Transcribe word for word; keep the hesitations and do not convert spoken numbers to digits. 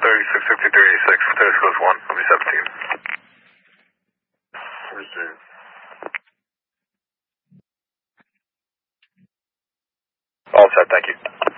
thirty-six sixty-three eighty-six, Potato Coast one, I'll be seventeen. Resume. All set, thank you.